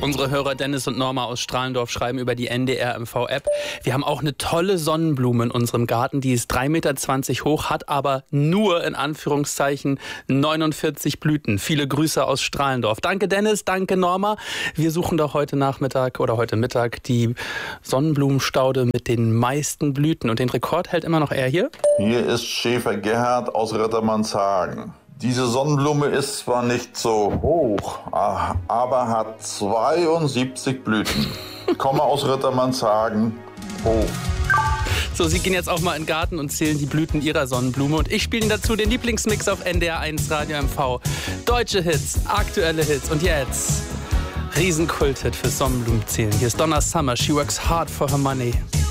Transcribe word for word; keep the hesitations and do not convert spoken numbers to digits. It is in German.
Unsere Hörer Dennis und Norma aus Strahlendorf schreiben über die N D R M V-App. Wir haben auch eine tolle Sonnenblume in unserem Garten. Die ist drei Meter zwanzig hoch, hat aber nur in Anführungszeichen neunundvierzig Blüten. Viele Grüße aus Strahlendorf. Danke Dennis, danke Norma. Wir suchen doch heute Nachmittag oder heute Mittag die Sonnenblumenstaude mit den meisten Blüten. Und den Rekord hält immer noch er hier. Hier ist Schäfer Gerhard aus Rittermannshagen. Diese Sonnenblume ist zwar nicht so hoch, aber hat zweiundsiebzig Blüten. Ich komme aus Rittermannshagen, hoch. So, Sie gehen jetzt auch mal in den Garten und zählen die Blüten Ihrer Sonnenblume. Und ich spiele Ihnen dazu den Lieblingsmix auf N D R eins Radio M V. Deutsche Hits, aktuelle Hits. Und jetzt Riesenkult-Hit für Sonnenblumenzählen. Hier ist Donna Summer, She Works Hard for Her Money.